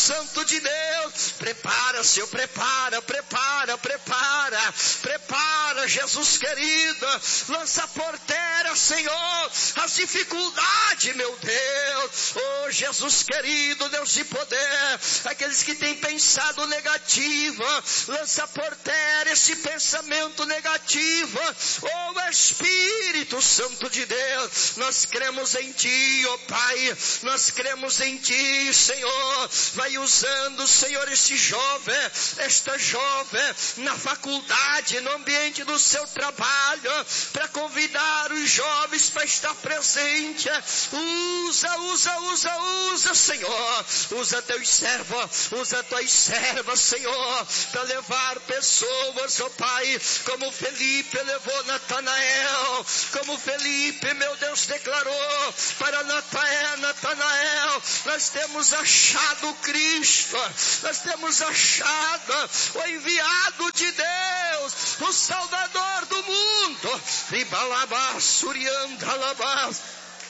Santo de Deus. Prepara, Senhor, prepara, Jesus querido. Lança por terra, Senhor, as dificuldades, meu Deus. Oh, Jesus querido, Deus de poder. Aqueles que têm pensado negativo, lança por terra esse pensamento negativo. Oh, Espírito Santo de Deus, nós cremos em Ti, oh Pai, nós cremos em Ti, Senhor. Vai usando, Senhor, esse jovem, esta jovem, na faculdade, no ambiente do seu trabalho, para convidar os jovens para estar presente. Usa, Senhor. Usa teus servos, usa tuas servas, Senhor, para levar pessoas, oh Pai, como Felipe levou Natanael, como Felipe, meu Deus, declarou para Natanael, nós temos achado Cristo, nós temos achado o enviado de Deus, o Salvador do mundo. Ribalabá, Surianda, Labás.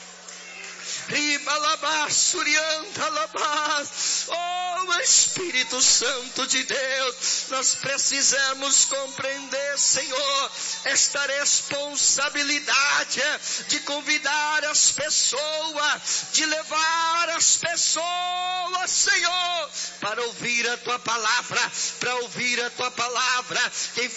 Oh, Espírito Santo de Deus, nós precisamos compreender, Senhor, esta responsabilidade de convidar as pessoas, de levar as pessoas, Senhor, para ouvir a Tua palavra, Quem